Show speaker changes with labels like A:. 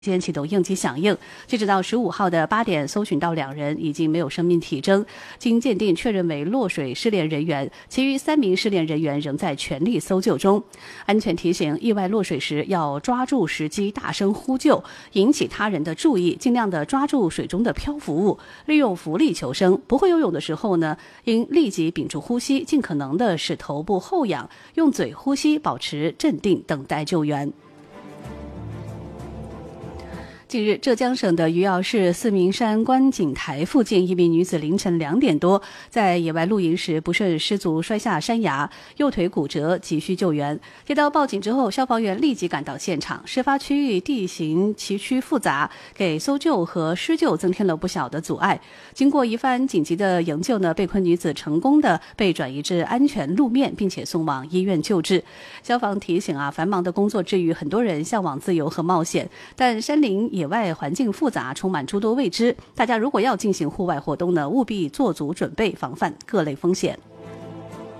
A: 先启动应急响应，截止到15号的8点，搜寻到2人，已经没有生命体征，经鉴定确认为落水失联人员，其余3名失联人员仍在全力搜救中。安全提醒：意外落水时要抓住时机，大声呼救，引起他人的注意，尽量的抓住水中的漂浮物，利用浮力求生。不会游泳的时候呢，应立即屏住呼吸，尽可能的使头部后仰，用嘴呼吸，保持镇定，等待救援。近日，浙江省的余姚市四明山观景台附近，一名女子凌晨2点多在野外露营时不慎失足摔下山崖，右腿骨折，急需救援。接到报警之后，消防员立即赶到现场。事发区域地形崎岖复杂，给搜救和施救增添了不小的阻碍。经过一番紧急的营救呢，被困女子成功的被转移至安全路面，并且送往医院救治。消防提醒繁忙的工作之余，很多人向往自由和冒险，但山林野外环境复杂，充满诸多未知。大家如果要进行户外活动呢，务必做足准备，防范各类风险。